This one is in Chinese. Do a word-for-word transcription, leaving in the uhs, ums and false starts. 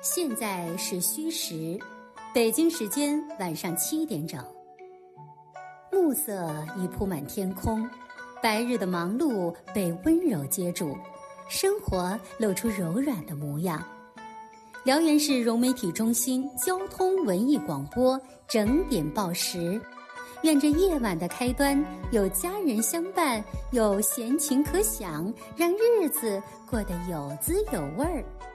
现在是戌时，北京时间晚上七点整。暮色已铺满天空，白日的忙碌被温柔接住，生活露出柔软的模样。辽源市融媒体中心交通文艺广播整点报时，愿这夜晚的开端有家人相伴，有闲情可享，让日子过得有滋有味儿。